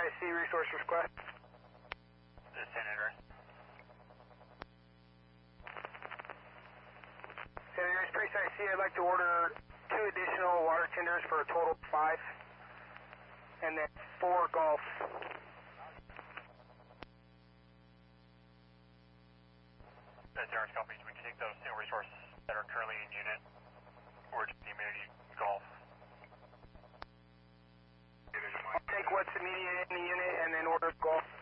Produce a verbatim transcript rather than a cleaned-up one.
I C resource request. The Senator. Senator, Space I C, I'd like to order two additional water tenders for a total of five, and then four golf. That's Darren's company. We can take those single resources that are currently in unit, or just the immunity golf. I'll take what's immediate in the unit and then order golf.